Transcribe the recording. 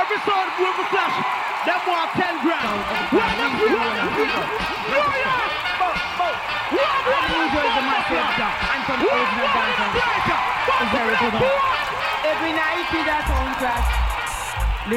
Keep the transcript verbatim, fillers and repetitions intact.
every sound with a flash. Them want ten grand. What the usual is the massive and some original dancers. It's very good. Every night you see that soundtrack.